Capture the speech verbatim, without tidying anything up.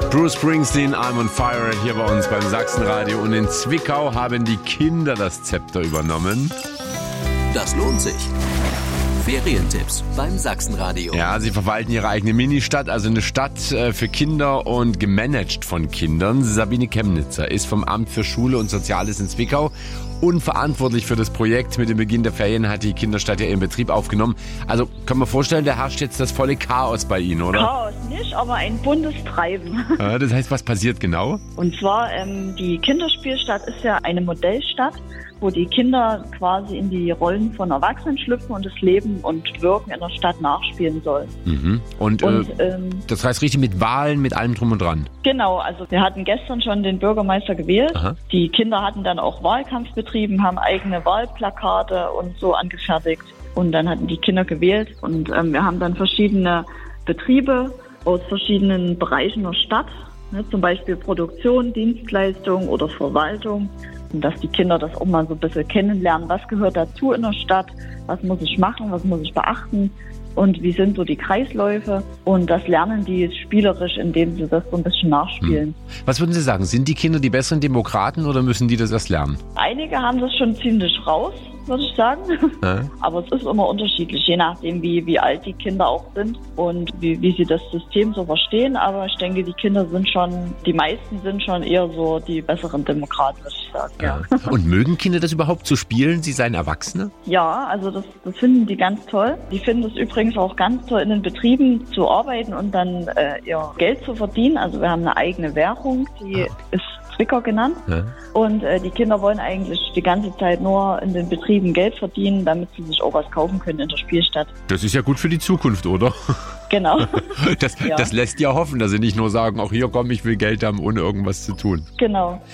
Bruce Springsteen, I'm on Fire, hier bei uns beim Sachsenradio. Und in Zwickau haben die Kinder das Zepter übernommen. Das lohnt sich. Ferientipps beim Sachsenradio. Ja, sie verwalten ihre eigene Ministadt, also eine Stadt für Kinder und gemanagt von Kindern. Sabine Chemnitzer ist vom Amt für Schule und Soziales in Zwickau und verantwortlich für das Projekt. Mit dem Beginn der Ferien hat die Kinderstadt ja ihren Betrieb aufgenommen. Also kann man vorstellen, da herrscht jetzt das volle Chaos bei Ihnen, oder? Chaos nicht, aber ein buntes Treiben. Ja, das heißt, was passiert genau? Und zwar, ähm, die Kinderspielstadt ist ja eine Modellstadt, wo die Kinder quasi in die Rollen von Erwachsenen schlüpfen und das Leben und Wirken in der Stadt nachspielen sollen. Mhm. Und, Und äh, ähm, das heißt richtig mit Wahlen, mit allem drum und dran? genau, also wir hatten gestern schon den Bürgermeister gewählt. Aha. Die Kinder hatten dann auch Wahlkampf betrieben, haben eigene Wahlplakate und so angefertigt. Und dann hatten die Kinder gewählt und ähm, wir haben dann verschiedene Betriebe aus verschiedenen Bereichen der Stadt, ne, zum Beispiel Produktion, Dienstleistung oder Verwaltung. Und dass die Kinder das auch mal so ein bisschen kennenlernen, was gehört dazu in der Stadt, was muss ich machen, was muss ich beachten und wie sind so die Kreisläufe. Und das lernen die spielerisch, indem sie das so ein bisschen nachspielen. Hm. Was würden Sie sagen, sind die Kinder die besseren Demokraten oder müssen die das erst lernen? Einige haben das schon ziemlich raus, würde ich sagen. Ja. Aber es ist immer unterschiedlich, je nachdem, wie, wie alt die Kinder auch sind und wie, wie sie das System so verstehen. Aber ich denke, die Kinder sind schon, die meisten sind schon eher so die besseren Demokraten, würde ich sagen. Ja, Ja. Und mögen Kinder das überhaupt zu spielen? Sie seien Erwachsene? ja also das, das finden die ganz toll. Die finden es übrigens auch ganz toll, in den Betrieben zu arbeiten und dann äh, ihr Geld zu verdienen. Also wir haben eine eigene Währung, die ist Zwickau genannt. Ja. Und äh, die Kinder wollen eigentlich die ganze Zeit nur in den Betrieben Geld verdienen, damit sie sich auch was kaufen können in der Spielstadt. Das ist ja gut für die Zukunft, oder? Genau, Das, Ja. das lässt ja hoffen, dass sie nicht nur sagen, auch hier komm, ich will Geld haben, ohne irgendwas zu tun. genau.